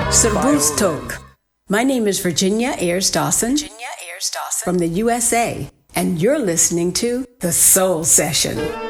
Cerbus Talk. My name is Virginia Ayers Dawson from the USA, and you're listening to The Soul Session.